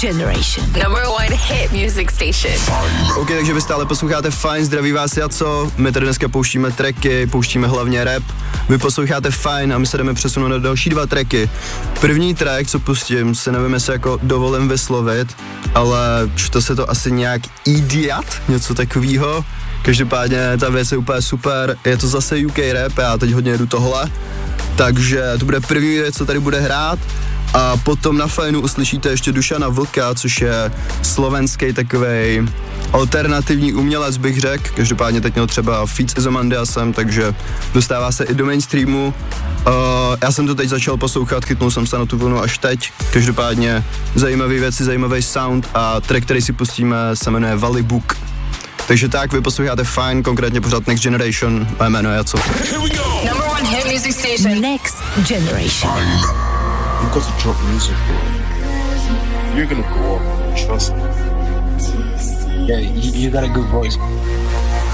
Generation. Number 1 hit music station. OK, takže vy stále posloucháte Fajn, zdraví vás Jaco, my tady dneska pouštíme tracky, pouštíme hlavně rap, vy posloucháte Fajn a my se jdeme přesunout na další 2 tracky. První track, co pustím, si nevím, jestli jako dovolím vyslovit, ale čte se to asi nějak Idiot, něco takového. Každopádně ta věc je úplně super, je to zase UK rap, já teď hodně jedu tohle, takže to bude první věc, co tady bude hrát. A potom na Fajnu uslyšíte ještě Dušana Vlka, což je slovenský takovej alternativní umělec, bych řekl. Každopádně teď měl třeba feat s Izomandiasem, takže dostává se i do mainstreamu. Já jsem to teď začal poslouchat, chytnul jsem se na tu vlnu až teď. Každopádně zajímavé věci, zajímavý sound a track, který si pustíme, se jmenuje Valley Book. Takže tak, vy posloucháte Fajn, konkrétně pořád Next Generation, moje jméno je Jaco. Number 1 hit music station. Next Generation. You've got to drop music, bro. You're gonna go up, trust me. Yeah, you got a good voice.